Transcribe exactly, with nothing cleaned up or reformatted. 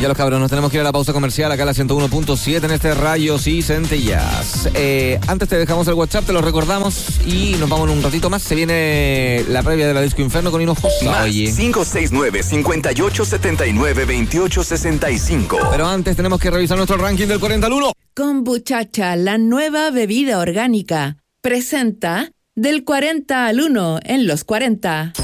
Ya los cabros, nos tenemos que ir a la pausa comercial acá a la ciento uno punto siete en este Rayos y Centellas. Eh, antes te dejamos el WhatsApp, te lo recordamos y nos vamos en un ratito más. Se viene la previa de la Disco Inferno con Hinojosa. Más Oye. cinco seis nueve, cinco ocho, siete nueve, dos ocho seis cinco. Pero antes tenemos que revisar nuestro ranking del cuarenta al uno. Kombuchacha, la nueva bebida orgánica, presenta Del cuarenta al uno en los cuarenta.